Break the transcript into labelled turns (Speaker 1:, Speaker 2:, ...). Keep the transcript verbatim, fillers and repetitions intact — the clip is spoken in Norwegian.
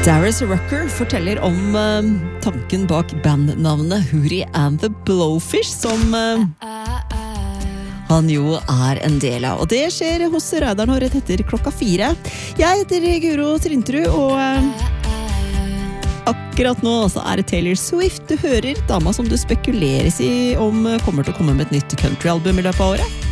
Speaker 1: Darius Rucker forteller om uh, tanken bak bandnavnet Hootie and the Blowfish, som uh, han jo er en del av. Og det skjer hos Radaren rett etter klokka fire. Jeg heter Guro Trinterud, og uh, akkurat nå så er det Taylor Swift du hører, dama som du spekuleres i om kommer til å komme med et nytt countryalbum i løpet av året.